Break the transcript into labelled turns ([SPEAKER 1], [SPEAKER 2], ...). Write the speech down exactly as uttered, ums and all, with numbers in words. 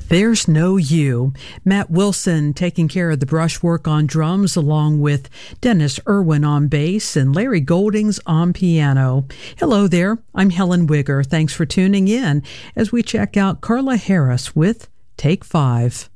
[SPEAKER 1] There's No You. Matt Wilson taking care of the brushwork on drums, along with Dennis Irwin on bass and Larry Goldings on piano. Hello there, I'm Helen Wigger. Thanks for tuning in as we check out Carla Harris with Take Five.